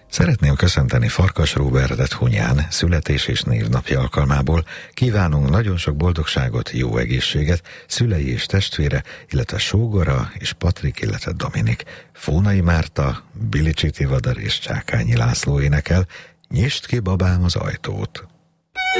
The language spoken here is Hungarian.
Szeretném köszönteni Farkas Róbertet Hunyán születés- és névnapja alkalmából. Kívánunk nagyon sok boldogságot, jó egészséget szülei és testvére, illetve sógora és Patrik, illetve Dominik. Fónai Márta, Bilicsi Tivadar és Csákányi László énekel Nyisd ki, babám, az ajtót.